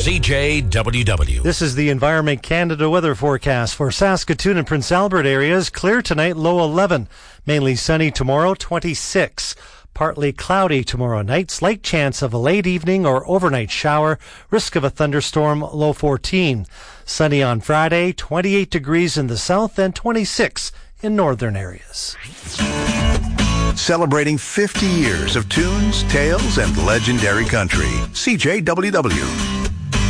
CJWW. This is the Environment Canada weather forecast for Saskatoon and Prince Albert areas. Clear tonight, low 11. Mainly sunny tomorrow, 26. Partly cloudy tomorrow night. Slight chance of a late evening or overnight shower. Risk of a thunderstorm, low 14. Sunny on Friday, 28 degrees in the south and 26 in northern areas. Celebrating 50 years of tunes, tales, and legendary country. CJWW.